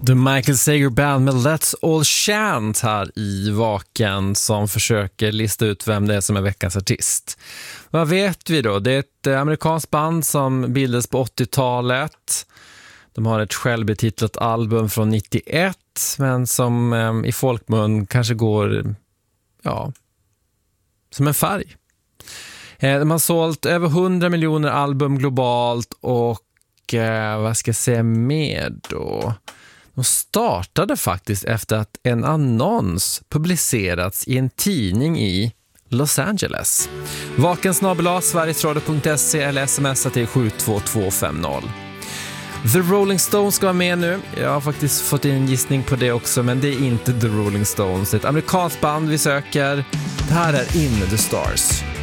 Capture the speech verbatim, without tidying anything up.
The Michael Sager Band med Let's All Chant här i Vaken som försöker lista ut vem det är som är veckans artist. Vad vet vi då? Det är ett amerikanskt band som bildades på åttiotalet. De har ett självbetitlat album från nittioett men som eh, i folkmun kanske går ja, som en färg. Eh, de har sålt över hundra miljoner album globalt och eh, vad ska jag säga mer då? De startade faktiskt efter att en annons publicerats i en tidning i Los Angeles. Vaken snabel-a sverigesradio punkt se eller smsa till sju två två fem noll. The Rolling Stones ska vara med nu. Jag har faktiskt fått en gissning på det också, men det är inte The Rolling Stones. Det är ett amerikanskt band vi söker. Det här är In the Stars.